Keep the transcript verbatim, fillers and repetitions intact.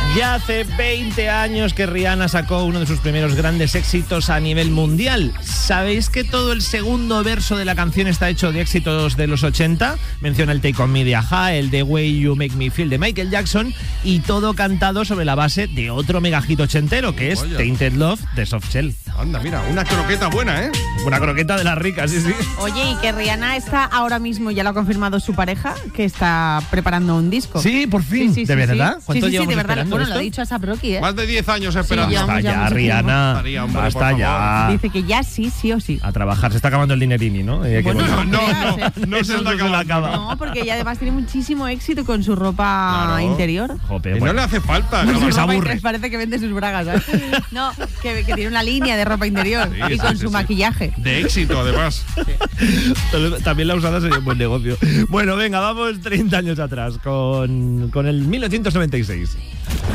Ya hace veinte años que Rihanna sacó uno de sus primeros grandes éxitos a nivel mundial. ¿Sabéis que todo el segundo verso de la canción está hecho de éxitos de los ochenta? Menciona el Take On Me de A-ha, el The Way You Make Me Feel de Michael Jackson, y todo cantado sobre la base de otro megahit ochentero, que es Vaya. Tainted Love de Softshell. Anda, mira, una croqueta buena, ¿eh? Una croqueta de las ricas, sí, sí. Oye, y que Rihanna está ahora mismo, ya lo ha confirmado su pareja, que está preparando un disco. Sí, por fin. Sí, sí, ¿De sí, verdad? sí. ¿Cuánto Sí, sí, sí, llevamos de verdad. esperando Bueno, esto? lo ha dicho Asap Rocky, ¿eh? Más de diez años esperando. ya. Basta llevamos ya, mucho Rihanna. María, hombre, Basta por favor. ya. Dice que ya sí, sí o sí. A trabajar. Se está acabando el dinerini, ¿no? Eh, hay que Bueno, volver. No, creas, no, ¿eh? no, no se Eso está no se la acabando. acaba. No, porque ella además tiene muchísimo éxito con su ropa Claro. interior. Jope, Que no bueno. le hace falta. No, grabar. se Ropa aburre. interior, parece que vende sus bragas, ¿sabes? No, que, que tiene una línea de ropa interior Sí, y sí, con sí, su sí. maquillaje. De éxito, además. También la usada sería un buen negocio. Bueno, venga, vamos treinta años atrás con, con el mil novecientos noventa y seis.